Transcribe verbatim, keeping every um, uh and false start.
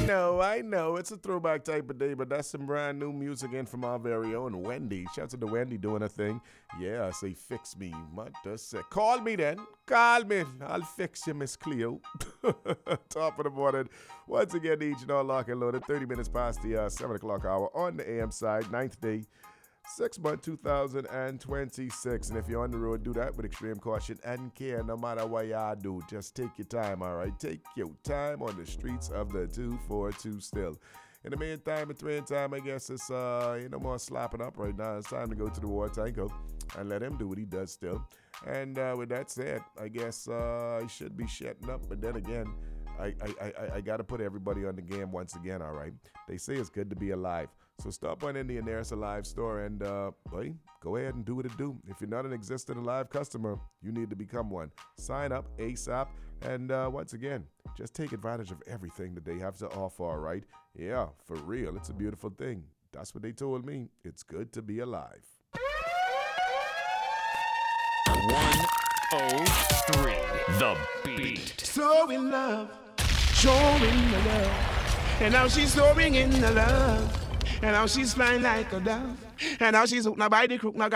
know, I know. It's a throwback type of day, but that's some brand new music in from our very own Wendy. Shout out to Wendy doing her thing. Yeah, I say fix me. What does say? Call me then. Call me. I'll fix you, Miss Cleo. Top of the morning. Once again, each and all lock and loaded. thirty minutes past the uh, seven o'clock hour on the A M side. Ninth day. Six month two thousand twenty-six. And if you're on the road, do that with extreme caution and care no matter what y'all do. Just take your time, all right? Take your time on the streets of the two forty-two still. In the meantime, between time, I guess it's uh, you know, more slapping up right now. It's time to go to the war tango and let him do what he does still. And uh, with that said, I guess uh, he should be shutting up. But then again, I, I, I, I got to put everybody on the game once again, all right? They say it's good to be alive. So stop on in the nearest Alive store and, uh, boy, go ahead and do what it do. If you're not an existing Alive customer, you need to become one. Sign up ASAP. And uh, once again, just take advantage of everything that they have to offer, all right? Yeah, for real. It's a beautiful thing. That's what they told me. It's good to be alive. one oh three The Beat. So in love, showing the love. And now she's soaring in the love. And now she's flying like a dove. And now she's hooked now by the crook. Now